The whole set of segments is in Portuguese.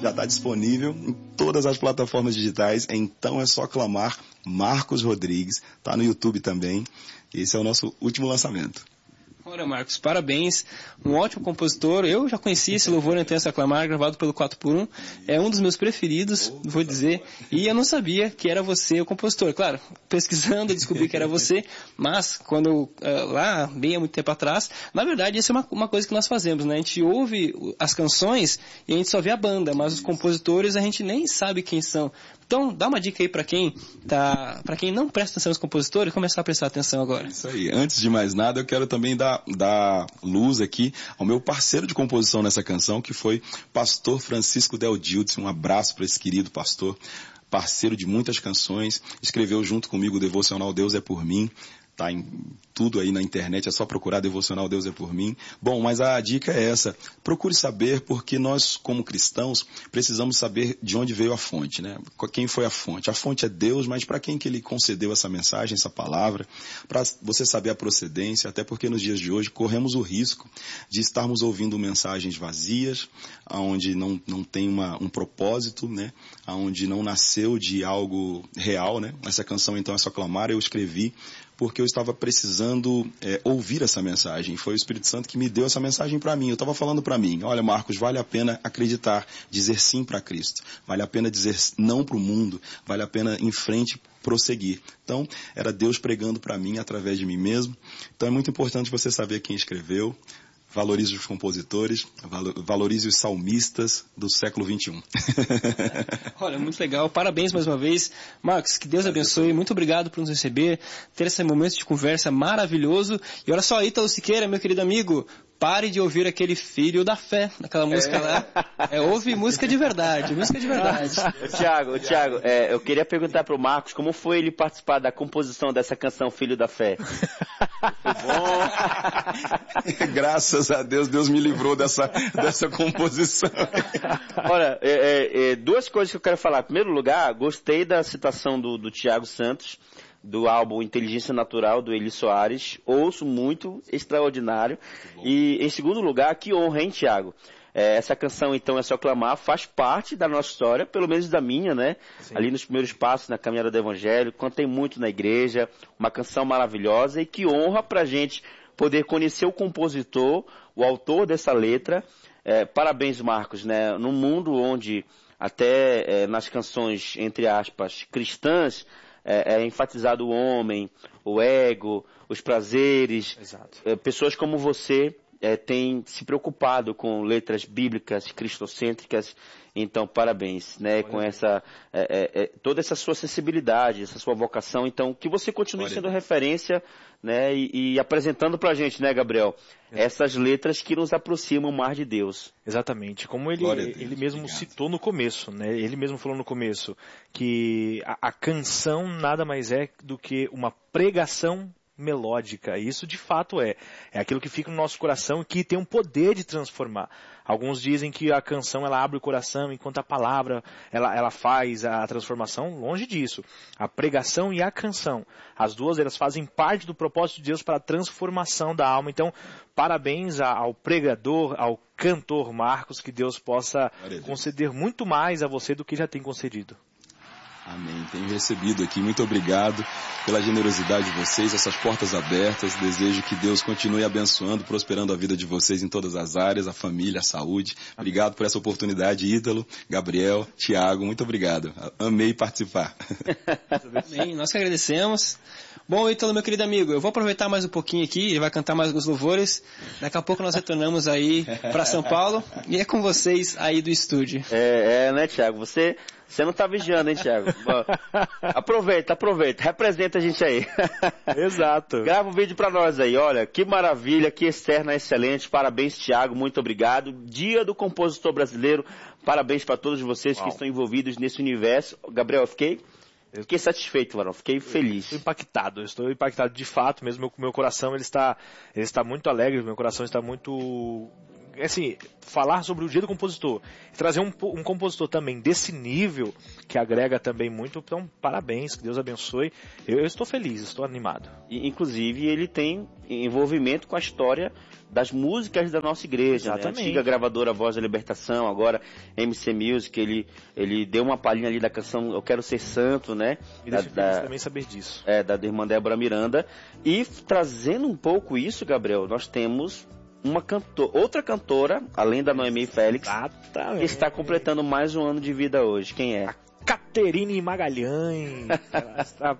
já está disponível em todas as plataformas digitais. Então é só clamar Marcos Rodrigues. Está no YouTube também. Esse é o nosso último lançamento. Ora, Marcos, parabéns. Um ótimo compositor. Eu já conheci esse Louvor Intenso Aclamar, gravado pelo 4x1. É um dos meus preferidos, vou dizer. E eu não sabia que era você o compositor. Claro, pesquisando eu descobri que era você, mas quando lá, bem há muito tempo atrás, na verdade, isso é uma coisa que nós fazemos, né? A gente ouve as canções e a gente só vê a banda, mas os compositores a gente nem sabe quem são. Então, dá uma dica aí para quem não presta atenção nos compositores, começar a prestar atenção agora. Isso aí. Antes de mais nada, eu quero também dar luz aqui ao meu parceiro de composição nessa canção, que foi pastor Francisco Del Gildes. Um abraço para esse querido pastor, parceiro de muitas canções. Escreveu junto comigo o devocional Deus é por mim. Tá em tudo aí na internet, é só procurar devocional Deus é por mim. Bom, mas a dica é essa: procure saber, porque nós, como cristãos, precisamos saber de onde veio a fonte, né? Quem foi a fonte? A fonte é Deus, mas para quem que ele concedeu essa mensagem, essa palavra? Para você saber a procedência, até porque nos dias de hoje corremos o risco de estarmos ouvindo mensagens vazias, onde não tem um propósito, né? Onde não nasceu de algo real, né? Essa canção, então, é só clamar. Eu escrevi porque eu estava precisando ouvir essa mensagem. Foi o Espírito Santo que me deu essa mensagem para mim. Eu estava falando para mim: olha, Marcos, vale a pena acreditar, dizer sim para Cristo. Vale a pena dizer não para o mundo. Vale a pena em frente prosseguir. Então, era Deus pregando para mim através de mim mesmo. Então, é muito importante você saber quem escreveu. Valorize os compositores, valorize os salmistas do século XXI. Olha, muito legal. Parabéns mais uma vez. Marcos, que Deus abençoe. Muito obrigado por nos receber, ter esse momento de conversa maravilhoso. E olha só, Ítalo Siqueira, meu querido amigo, pare de ouvir aquele Filho da Fé, aquela música lá. Ouve música de verdade, música de verdade. Tiago, eu queria perguntar para o Marcos como foi ele participar da composição dessa canção Filho da Fé. Foi bom? Graças a Deus, Deus me livrou dessa composição. Olha, duas coisas que eu quero falar. Em primeiro lugar, gostei da citação do Thiago Santos, do álbum Inteligência Natural, do Eli Soares. Ouço muito, extraordinário. E, em segundo lugar, que honra, hein, Thiago? Essa canção, então, é só clamar, faz parte da nossa história, pelo menos da minha, né? Sim. Ali nos primeiros passos na caminhada do Evangelho, cantei muito na igreja, uma canção maravilhosa, e que honra pra gente poder conhecer o compositor, o autor dessa letra. Parabéns, Marcos, né? Num mundo onde até nas canções, entre aspas, cristãs, é enfatizado o homem, o ego, os prazeres. Pessoas como você têm se preocupado com letras bíblicas, cristocêntricas. Então, parabéns, né, com toda essa sua sensibilidade, essa sua vocação. Então, que você continue sendo referência, né, e apresentando pra gente, né, Gabriel, essas letras que nos aproximam mais de Deus. Exatamente, como ele mesmo citou no começo, né, ele mesmo falou no começo, que a canção nada mais é do que uma pregação melódica. Isso de fato é aquilo que fica no nosso coração e que tem um poder de transformar. Alguns dizem que a canção ela abre o coração, enquanto a palavra ela faz a transformação. Longe disso. A pregação e a canção, as duas elas fazem parte do propósito de Deus para a transformação da alma. Então, parabéns ao pregador, ao cantor Marcos, que Deus possa conceder muito mais a você do que já tem concedido. Amém. Tenho recebido aqui. Muito obrigado pela generosidade de vocês, essas portas abertas. Desejo que Deus continue abençoando, prosperando a vida de vocês em todas as áreas, a família, a saúde. Obrigado por essa oportunidade, Ítalo, Gabriel, Tiago. Muito obrigado. Amei participar. Amém. Nós que agradecemos. Bom, Ítalo, meu querido amigo, eu vou aproveitar mais um pouquinho aqui, ele vai cantar mais alguns louvores. Daqui a pouco nós retornamos aí para São Paulo e é com vocês aí do estúdio. Né, Tiago? Você não tá vigiando, hein, Tiago? Aproveita, representa a gente aí. Exato. Grava um vídeo pra nós aí, olha, que maravilha, que externa excelente, parabéns, Tiago, muito obrigado. Dia do Compositor Brasileiro, parabéns para todos vocês que estão envolvidos nesse universo. Gabriel, fiquei satisfeito, Varão, fiquei feliz. Estou impactado de fato mesmo, meu coração ele está muito alegre, meu coração está muito assim, falar sobre o dia do compositor, trazer um compositor também desse nível, que agrega também muito, então parabéns, que Deus abençoe. Eu estou feliz, estou animado. E, inclusive, ele tem envolvimento com a história das músicas da nossa igreja, né? A antiga gravadora Voz da Libertação, agora MC Music, ele deu uma palhinha ali da canção Eu Quero Ser Santo, né? Me deixa feliz também saber disso. Da irmã Débora Miranda. E trazendo um pouco isso, Gabriel, nós temos outra cantora, além da Noemi Félix, que está completando mais um ano de vida hoje. Quem é? A Caterine Magalhães. Ela está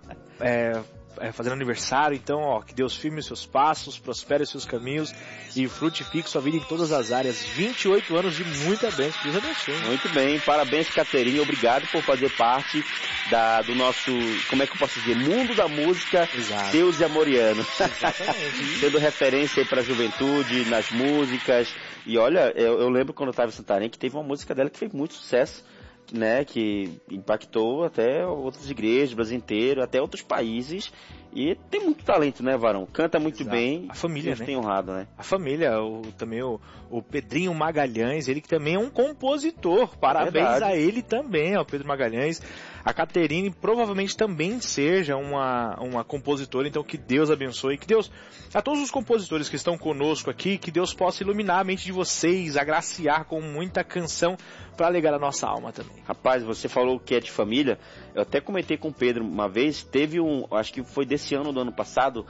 fazendo aniversário, então, que Deus firme os seus passos, prospere os seus caminhos e frutifique sua vida em todas as áreas. 28 anos de muita bênção, que Deus abençoe. Muito bem, parabéns, Caterine, obrigado por fazer parte do nosso, como é que eu posso dizer, mundo da música. Exato. Deus e Amoriano. Exatamente. Sendo referência aí para a juventude, nas músicas. E olha, eu lembro quando eu estava em Santarém que teve uma música dela que fez muito sucesso, né, que impactou até outras igrejas, o Brasil inteiro, até outros países, e tem muito talento, né, Varão? Canta muito bem. A família, Deus né? tem honrado, né? A família, também o Pedrinho Magalhães, ele que também é um compositor, parabéns a ele também, ao Pedro Magalhães. A Caterine provavelmente também seja uma compositora, então que Deus abençoe, que Deus, a todos os compositores que estão conosco aqui, que Deus possa iluminar a mente de vocês, agraciar com muita canção para alegar a nossa alma também. Rapaz, você falou que é de família, eu até comentei com o Pedro uma vez, teve acho que foi desse ano, do ano passado,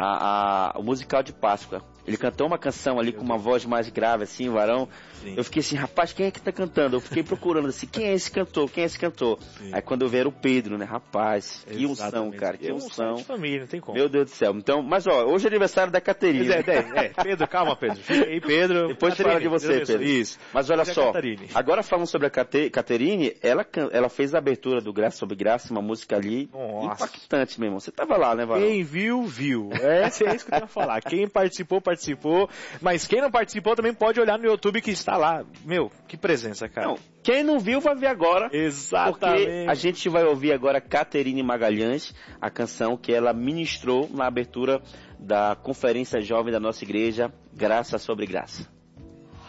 o musical de Páscoa. Ele cantou uma canção ali com uma voz mais grave, assim, Varão. Sim. Eu fiquei assim, rapaz, quem é que tá cantando? Eu fiquei procurando assim, quem é esse cantor? Sim. Aí quando eu vi era o Pedro, né? Rapaz, que unção, cara, que unção. De família, não tem como. Meu Deus do céu. Então, mas hoje é aniversário da Caterine. Pedro, calma, Pedro. Fica aí, Pedro. Depois fala de você, Pedro. Isso. Mas olha só, agora falando sobre a Caterine, ela fez a abertura do Graça sobre Graça, uma música ali impactante, meu irmão. Você tava lá, né, Varão? Quem viu, viu. É isso que eu tenho a falar. Quem participou, mas quem não participou também pode olhar no YouTube que está lá. Meu, que presença, cara. Não, quem não viu vai ver agora. Exatamente. Porque a gente vai ouvir agora Caterine Magalhães, a canção que ela ministrou na abertura da Conferência Jovem da nossa igreja, Graça sobre Graça.